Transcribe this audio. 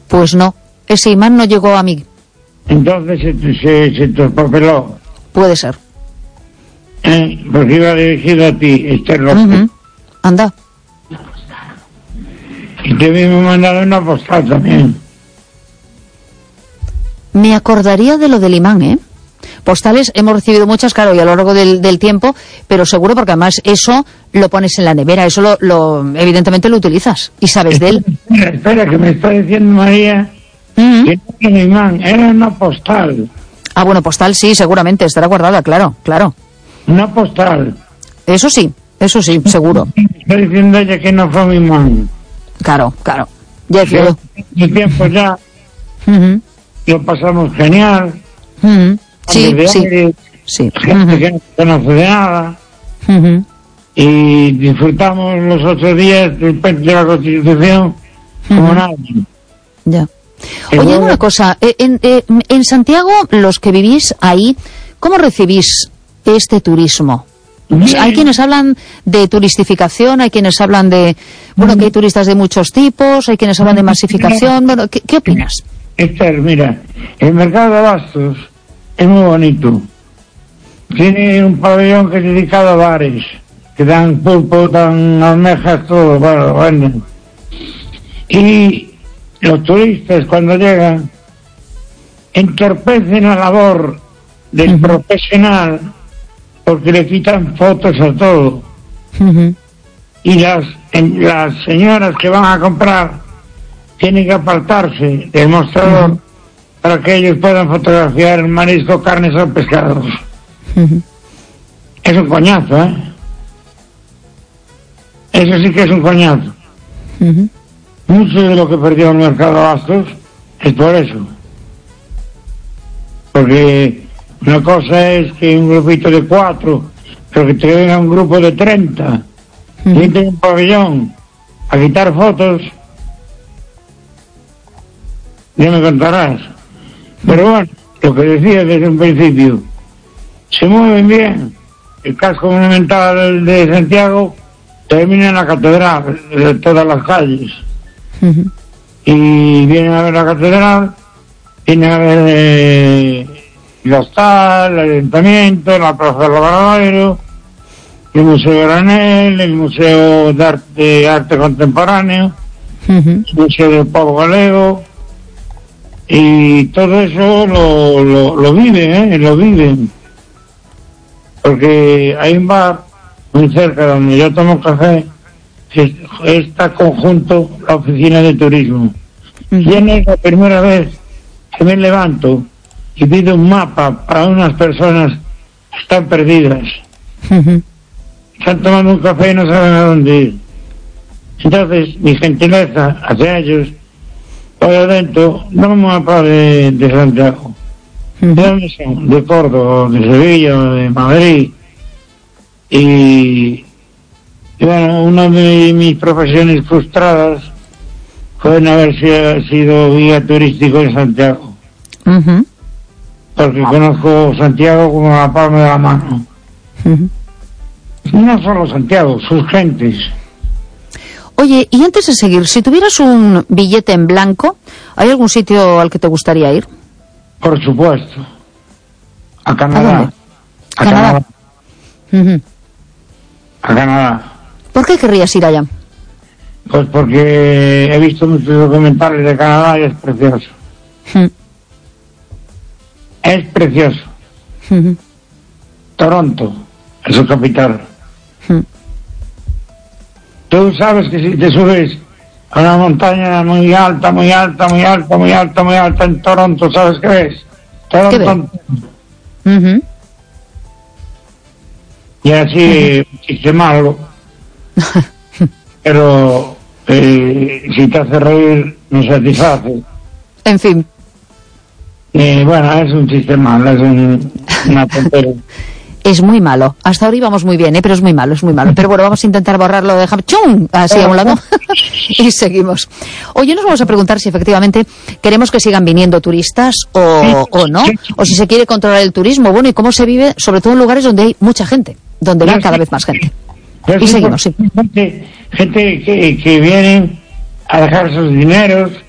Pues no, ese imán no llegó a mí. Entonces se traspapeló. Puede ser. Porque iba dirigido a ti, Esther López. Anda. Y te mismo mandaron una postal también. Me acordaría de lo del imán, ¿eh? Postales hemos recibido muchas, claro, y a lo largo del tiempo, pero seguro porque además eso lo pones en la nevera, eso evidentemente lo utilizas y sabes de él. Espera, que me está diciendo María que no era un imán, era una postal. Ah, bueno, postal sí, seguramente, estará guardada, claro. Una postal. Eso sí, seguro. Está diciendo ella que no fue un imán. Claro. Ya es cierto. El tiempo ya lo pasamos genial. Sí. Gente que no conoce de nada. Y disfrutamos los 8 días del puente de la Constitución como nadie. Ya. Oye, una cosa, en Santiago, los que vivís ahí, ¿cómo recibís este turismo? Hay quienes hablan de turistificación, hay quienes hablan de, que hay turistas de muchos tipos, hay quienes hablan de masificación. Bueno, ¿qué opinas? Esther, mira, el mercado de abastos es muy bonito. Tiene un pabellón que es dedicado a bares, que dan pulpo, dan almejas, todo, lo venden. Y los turistas cuando llegan entorpecen la labor del profesional porque le quitan fotos a todo. Y las señoras que van a comprar tienen que apartarse del mostrador para que ellos puedan fotografiar el marisco, carnes o pescados. Es un coñazo, ¿eh? Eso sí que es un coñazo. Mucho de lo que perdió el mercado de abastos es por eso. Porque una cosa es que un grupito de 4, pero que te venga un grupo de 30, y en un pabellón a quitar fotos, ya me contarás. Pero bueno, lo que decía desde un principio, se mueven bien. El casco monumental de Santiago termina en la catedral, de todas las calles. Y vienen a ver la catedral, vienen a ver el hostal, el ayuntamiento, la plaza del Lavadero, el Museo Granel, el Museo de Arte Contemporáneo, el Museo del Pueblo Galego, y todo eso lo viven, porque hay un bar muy cerca donde yo tomo café, que está conjunto la oficina de turismo. Y es la primera vez que me levanto y pido un mapa para unas personas que están perdidas. Están tomando un café y no saben a dónde ir. Entonces, mi gentileza hacia ellos, voy adentro, dame un mapa de Santiago. ¿De dónde son? De Córdoba, de Sevilla, de Madrid. Y bueno, una de mis profesiones frustradas fue en haber sido guía turístico en Santiago. Porque conozco Santiago como la palma de la mano. No solo Santiago, sus gentes. Oye, y antes de seguir, si tuvieras un billete en blanco, ¿hay algún sitio al que te gustaría ir? Por supuesto. A Canadá. ¿A dónde? Canadá. A Canadá. ¿Por qué querrías ir allá? Pues porque he visto muchos documentales de Canadá y es precioso. Es precioso. Toronto es su capital. Tú sabes que si te subes a una montaña muy alta en Toronto, ¿sabes qué ves? Toronto. Y así, chiste malo. Pero si te hace reír, me satisface. En fin. Bueno, es un chiste malo, es una tontería. Es muy malo. Hasta ahora íbamos muy bien, pero es muy malo. Pero bueno, vamos a intentar borrarlo de ¡chum! Así a un lado. Y seguimos. Hoy nos vamos a preguntar si efectivamente queremos que sigan viniendo turistas o no. O si se quiere controlar el turismo. Bueno, y cómo se vive, sobre todo en lugares donde hay mucha gente. Donde va cada vez más gente. Y seguimos, sí. Gente que vienen a dejar sus dineros